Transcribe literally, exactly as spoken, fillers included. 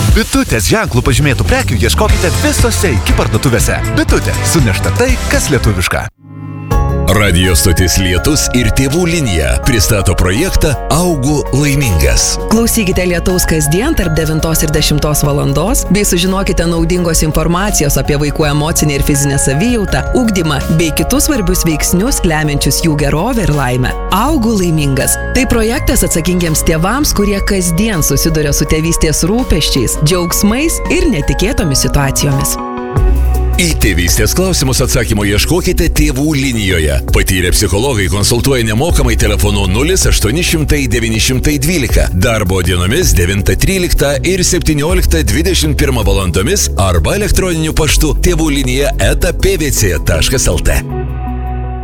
Bitutės ženklų pažymėtų prekių ieškokite visose iki parduotuvėse. Bitutė – sunešta tai, kas lietuviška. Radio stotis Lietus ir Tėvų linija pristato projektą Augu laimingas. Klausykite Lietaus kasdien tarp devintos ir dešimtos valandos bei sužinokite naudingos informacijos apie vaikų emocinę ir fizinę savijautą, ugdymą bei kitus svarbius veiksnius, lemiančius jų gerovę ir laimę. Augu laimingas. Tai projektas atsakingiems tėvams, kurie kasdien susiduria su tėvystės rūpesčiais, džiaugsmais ir netikėtomis situacijomis. Į tėvystės klausimus atsakymo ieškokite Tėvų linijoje. Patyrę psichologai konsultuoja nemokamai telefonu nulis aštuoni šimtai devyni šimtai dvylika, darbo dienomis devintą tryliktą ir septynioliktą dvidešimt pirmą valandomis arba elektroniniu paštu tėvų linija eta pvc taškas lt.